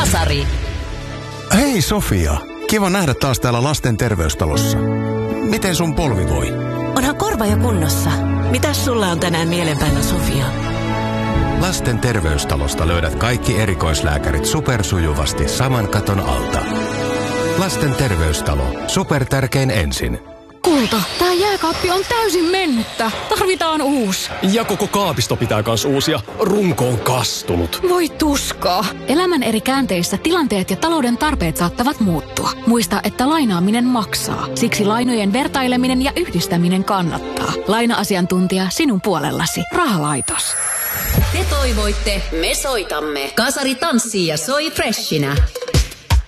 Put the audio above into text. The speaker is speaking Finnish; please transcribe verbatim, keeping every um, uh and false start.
Kasari. Hei Sofia, kiva nähdä taas täällä lasten terveystalossa. Miten sun polvi voi? Onhan korva jo kunnossa. Mitäs sulla on tänään mielen päällä, Sofia? Lasten terveystalosta löydät kaikki erikoislääkärit supersujuvasti saman katon alta. Lasten terveystalo. Supertärkein ensin. Kulta, tää jääkaappi on täysin mennyttä. Tarvitaan uusi. Ja koko kaapisto pitää kans uusia. Runko on kastunut. Voi tuskaa. Elämän eri käänteissä tilanteet ja talouden tarpeet saattavat muuttua. Muista, että lainaaminen maksaa. Siksi lainojen vertaileminen ja yhdistäminen kannattaa. Laina-asiantuntija sinun puolellasi. Rahalaitos. Te toivoitte, me soitamme. Kasari tanssii ja soi freshinä.